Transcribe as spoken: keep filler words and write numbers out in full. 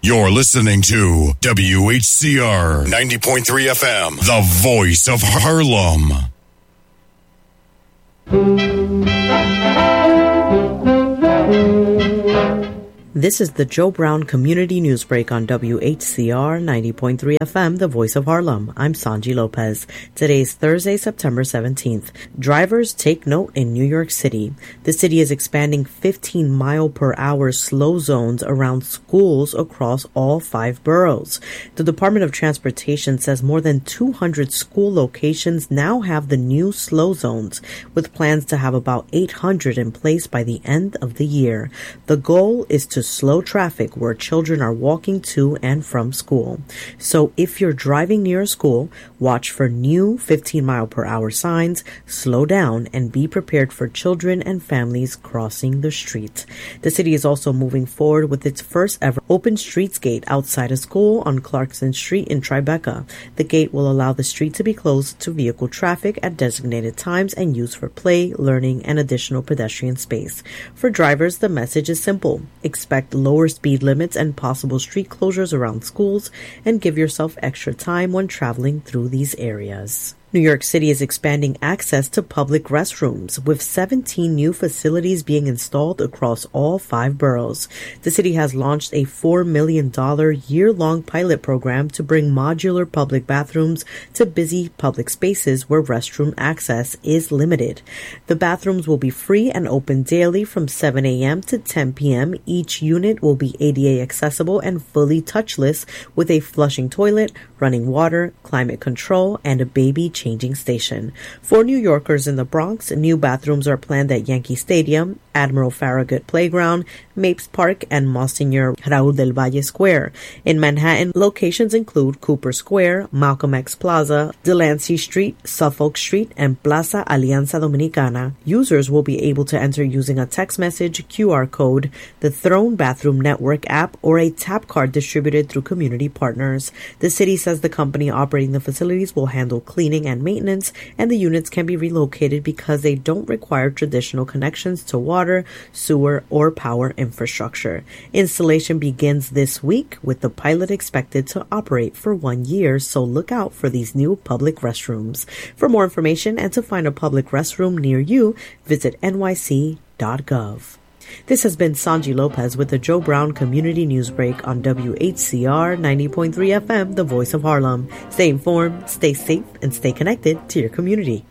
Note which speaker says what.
Speaker 1: You're listening to W H C R ninety point three F M, the voice of Harlem.
Speaker 2: This is the Joe Brown Community Newsbreak on W H C R ninety point three F M, the voice of Harlem. I'm Sanji Lopez. Today is Thursday, September seventeenth. Drivers take note in New York City. The city is expanding fifteen mile per hour slow zones around schools across all five boroughs. The Department of Transportation says more than two hundred school locations now have the new slow zones, with plans to have about eight hundred in place by the end of the year. The goal is to slow traffic where children are walking to and from school. So if you're driving near a school, watch for new fifteen mile per hour signs, slow down, and be prepared for children and families crossing the street. The city is also moving forward with its first ever open streets gate outside a school on Clarkson Street in Tribeca. The gate will allow the street to be closed to vehicle traffic at designated times and used for play, learning, and additional pedestrian space. For drivers, the message is simple. Expect lower speed limits and possible street closures around schools, and give yourself extra time when traveling through these areas. New York City is expanding access to public restrooms, with seventeen new facilities being installed across all five boroughs. The city has launched a four million dollars year-long pilot program to bring modular public bathrooms to busy public spaces where restroom access is limited. The bathrooms will be free and open daily from seven a.m. to ten p.m. Each unit will be A D A accessible and fully touchless, with a flushing toilet, running water, climate control, and a baby changing station. For New Yorkers in the Bronx, new bathrooms are planned at Yankee Stadium, Admiral Farragut Playground, Mapes Park, and Monsignor Raúl del Valle Square. In Manhattan, locations include Cooper Square, Malcolm X Plaza, Delancey Street, Suffolk Street, and Plaza Alianza Dominicana. Users will be able to enter using a text message, Q R code, the Throne Bathroom Network app, or a tap card distributed through community partners. The city says the company operating the facilities will handle cleaning and maintenance, and the units can be relocated because they don't require traditional connections to water, sewer, or power infrastructure. Installation begins this week, with the pilot expected to operate for one year, so look out for these new public restrooms. For more information and to find a public restroom near you, visit N Y C dot gov. This has been Sanji Lopez with the Joe Brown Community Newsbreak on W H C R ninety point three F M, the voice of Harlem. Stay informed, stay safe, and stay connected to your community.